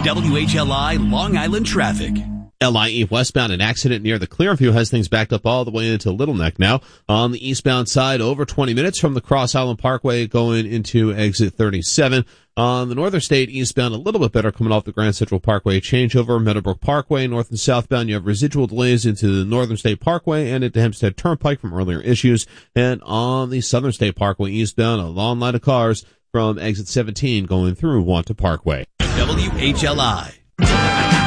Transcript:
WHLI Long Island traffic. LIE westbound, an accident near the Clearview has things backed up all the way into Little Neck now. On the eastbound side, over 20 minutes from the Cross Island Parkway going into exit 37. On the Northern State eastbound, a little bit better coming off the Grand Central Parkway changeover. Meadowbrook Parkway, north and southbound, you have residual delays into the Northern State Parkway and into Hempstead Turnpike from earlier issues. And on the Southern State Parkway eastbound, a long line of cars from exit 17 going through Wanta Parkway. WHLI.